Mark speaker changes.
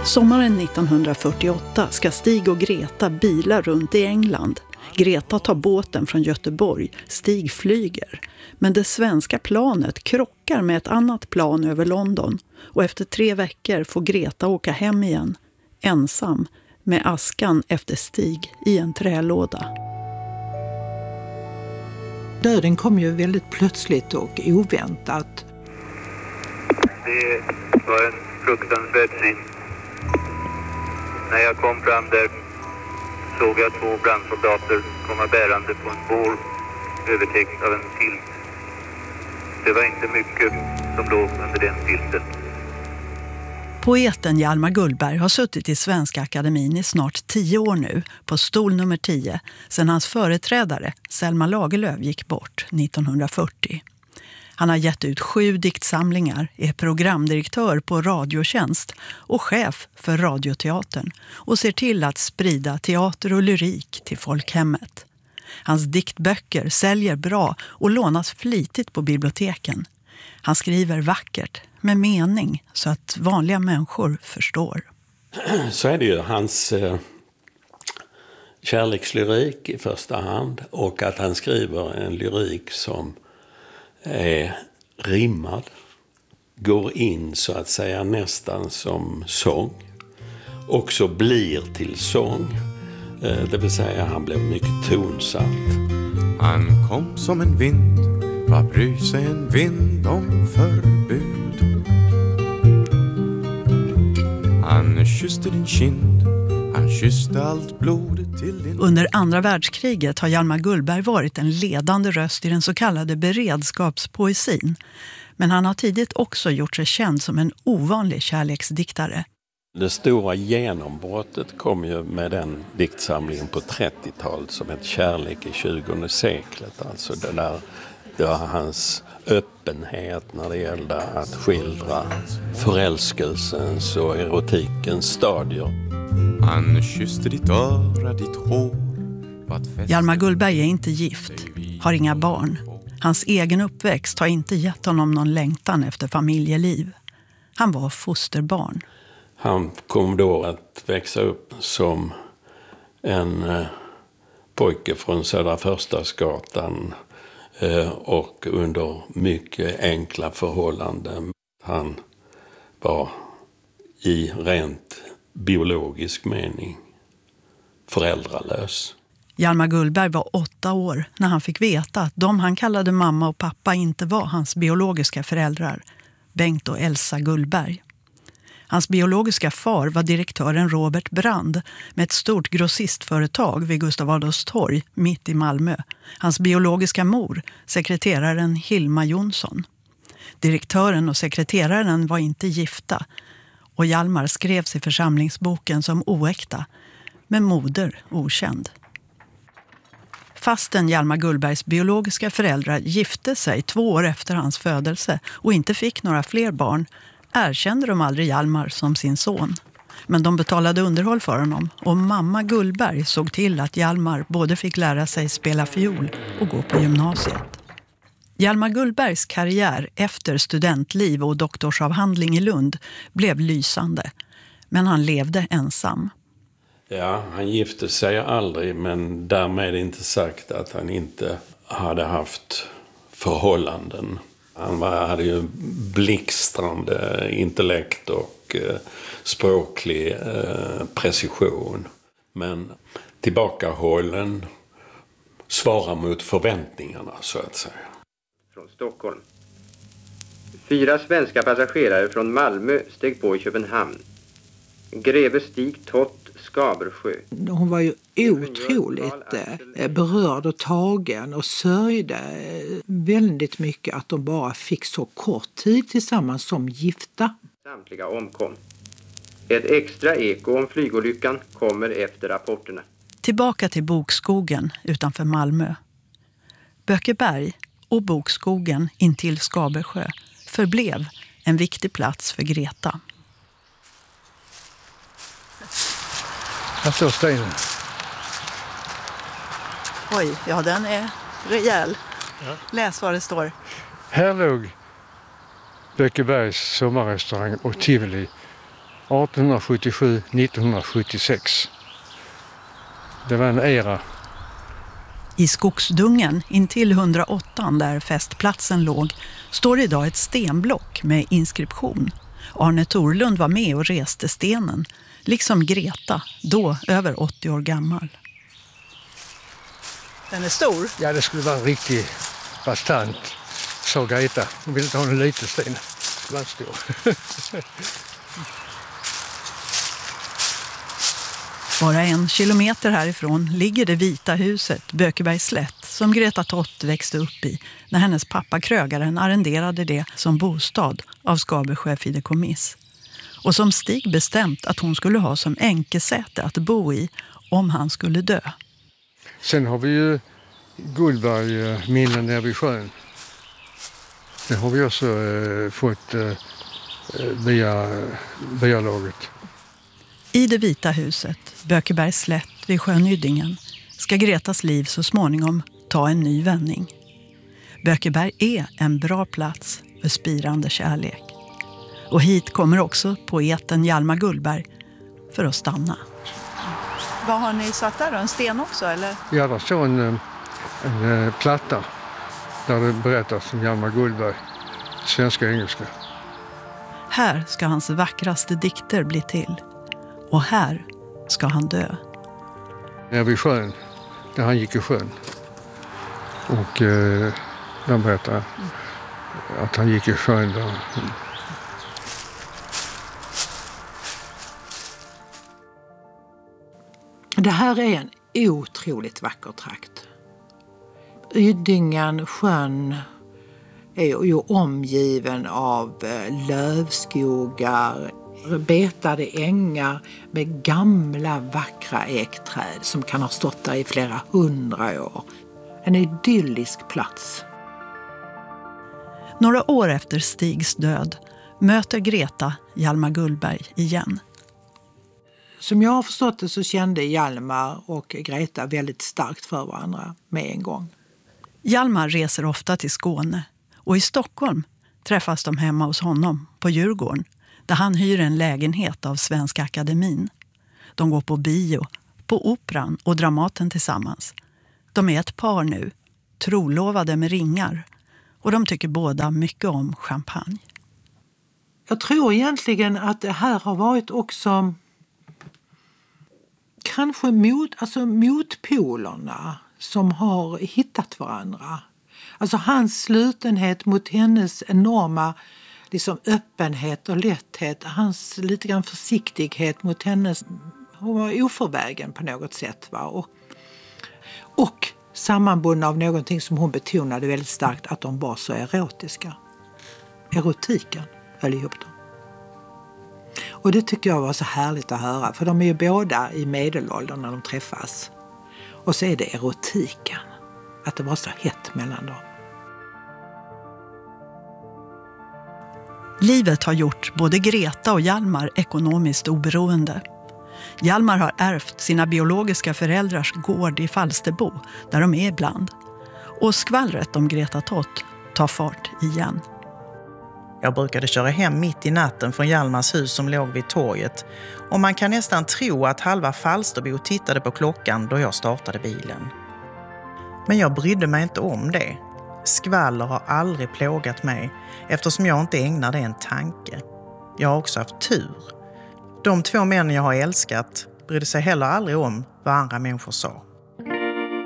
Speaker 1: Sommaren 1948 ska Stig och Greta bila runt i England. Greta tar båten från Göteborg, Stig flyger. Men det svenska planet krockar med ett annat plan över London. Och efter 3 veckor får Greta åka hem igen, ensam, med askan efter Stig i en trälåda.
Speaker 2: Döden kom ju väldigt plötsligt och oväntat.
Speaker 3: Det var en fruktansvärd syn. När jag kom fram där såg jag 2 brandsoldater komma bärande på en bår övertäckt av en filt. Det var inte mycket som låg under den filten.
Speaker 1: Poeten Hjalmar Gullberg har suttit i Svenska Akademin i snart 10 år nu, på stol nummer 10, sedan hans företrädare Selma Lagerlöf gick bort 1940. Han har gett ut 7 diktsamlingar, är programdirektör på Radiotjänst och chef för Radioteatern och ser till att sprida teater och lyrik till folkhemmet. Hans diktböcker säljer bra och lånas flitigt på biblioteken. Han skriver vackert, med mening, så att vanliga människor förstår.
Speaker 4: Så är det ju hans kärlekslyrik i första hand, och att han skriver en lyrik som är rimmad, går in så att säga nästan som sång, också blir till sång, det vill säga han blev mycket tonsatt.
Speaker 5: Han kom som en vind, vad bryr sig en vind om förbud? Han kysste din kind, han kysste allt blodet till din...
Speaker 1: Under andra världskriget har Hjalmar Gullberg varit en ledande röst i den så kallade beredskapspoesin. Men han har tidigt också gjort sig känd som en ovanlig kärleksdiktare.
Speaker 4: Det stora genombrottet kom ju med den diktsamlingen på 30-talet som heter Kärlek i 20:e seklet. Alltså det var hans öppenhet när det gällde att skildra förälskelsens och erotikens stadier.
Speaker 5: Han kysste ditt öra, ditt hår.
Speaker 1: Hjalmar Gullberg är inte gift, har inga barn. Hans egen uppväxt har inte gett honom någon längtan efter familjeliv. Han var fosterbarn.
Speaker 4: Han kom då att växa upp som en pojke från Södra Förstadsgatan och under mycket enkla förhållanden. Han var i rent biologisk mening föräldralös.
Speaker 1: Hjalmar Gullberg var 8 år när han fick veta att de han kallade mamma och pappa inte var hans biologiska föräldrar, Bengt och Elsa Gullberg. Hans biologiska far var direktören Robert Brand med ett stort grossistföretag vid Gustav Adolfs torg mitt i Malmö. Hans biologiska mor, sekreteraren Hilma Jonsson. Direktören och sekreteraren var inte gifta och Hjalmar skrevs i församlingsboken som oäkta, med moder okänd. Fastän Hjalmar Gullbergs biologiska föräldrar gifte sig 2 år efter hans födelse och inte fick några fler barn, erkände de aldrig Hjalmar som sin son. Men de betalade underhåll för honom och mamma Gullberg såg till att Hjalmar både fick lära sig spela fiol och gå på gymnasiet. Hjalmar Gullbergs karriär efter studentliv och doktorsavhandling i Lund blev lysande, men han levde ensam.
Speaker 4: Ja, han gifte sig aldrig, men därmed inte sagt att han inte hade haft förhållanden. Han hade ju blixtrande intellekt och språklig precision. Men tillbakahållen, svarar mot förväntningarna så att säga.
Speaker 6: Från Stockholm. 4 svenska passagerare från Malmö steg på i Köpenhamn. Greve Stig Tott Skabersjö.
Speaker 2: Hon var ju otroligt berörd och tagen och sörjde väldigt mycket att de bara fick så kort tid tillsammans som gifta.
Speaker 6: Samtliga omkom. Ett extra eko om flygolyckan kommer efter rapporterna.
Speaker 1: Tillbaka till Bokskogen utanför Malmö. Bökeberg och Bokskogen intill Skabersjö förblev en viktig plats för Greta.
Speaker 7: Här står stenen.
Speaker 1: Oj, ja den är rejäl. Ja. Läs vad det står.
Speaker 7: Här låg Bökebergs sommarrestaurang och Tivoli 1877-1976. Det var en era.
Speaker 1: I skogsdungen intill 108 där festplatsen låg står idag ett stenblock med inskription. Arne Thorlund var med och reste stenen, liksom Greta, då över 80 år gammal. Den är stor?
Speaker 7: Ja, det skulle vara en riktig bastant, sa Greta. Hon ville inte ha en liten sten. Det var stor.
Speaker 1: Bara 1 kilometer härifrån ligger det vita huset, Bökebergs slätt, som Greta Tott växte upp i när hennes pappa krögaren arrenderade det som bostad av Skabersjö fideikommiss. Och som Stig bestämt att hon skulle ha som enkesäte att bo i om han skulle dö.
Speaker 7: Sen har vi ju Gullberg-minnen nere vid sjön. Det har vi också fått via byalaget.
Speaker 1: I det vita huset, Bökebergs slätt vid sjön Ydingen, ska Gretas liv så småningom ta en ny vändning. Bökeberg är en bra plats för spirande kärlek. Och hit kommer också poeten Hjalmar Gullberg för att stanna. Vad har ni satt där då? En sten också eller?
Speaker 7: Ja, det står en platta där det berättas om Hjalmar Gullberg, svenska och engelska.
Speaker 1: Här ska hans vackraste dikter bli till. Och här ska han dö.
Speaker 7: Nere vid sjön, där han gick i sjön. Och de berättar att han gick i sjön där.
Speaker 2: Det här är en otroligt vacker trakt. Ydingen, sjön, är ju omgiven av lövskogar, betade ängar med gamla vackra ekträd som kan ha stått där i flera 100 år. En idyllisk plats.
Speaker 1: Några år efter Stigs död möter Greta Hjalmar Gullberg igen.
Speaker 2: Som jag har förstått det så kände Hjalmar och Greta väldigt starkt för varandra med en gång.
Speaker 1: Hjalmar reser ofta till Skåne och i Stockholm träffas de hemma hos honom på Djurgården där han hyr en lägenhet av Svenska Akademin. De går på bio, på operan och Dramaten tillsammans. De är ett par nu, trolovade med ringar och de tycker båda mycket om champagne.
Speaker 2: Jag tror egentligen att det här har varit också kanske motpolerna som har hittat varandra. Alltså hans slutenhet mot hennes enorma öppenhet och lätthet. Hans lite grann försiktighet mot hennes. Hon var oförvägen på något sätt. Va? Och sammanbundna av någonting som hon betonade väldigt starkt. Att de var så erotiska. Erotiken höll ihop dem. Och det tycker jag var så härligt att höra. För de är ju båda i medelåldern när de träffas. Och så är det erotiken. Att det var så hett mellan dem.
Speaker 1: Livet har gjort både Greta och Hjalmar ekonomiskt oberoende. Hjalmar har ärvt sina biologiska föräldrars gård i Falsterbo, där de är ibland. Och skvallret om Greta Tott tar fart igen.
Speaker 8: Jag brukade köra hem mitt i natten från Hjalmars hus som låg vid torget. Och man kan nästan tro att halva Falsterbo tittade på klockan då jag startade bilen. Men jag brydde mig inte om det. Skvaller har aldrig plågat mig eftersom jag inte ägnar det en tanke. Jag har också haft tur. De 2 män jag har älskat brydde sig heller aldrig om vad andra människor sa.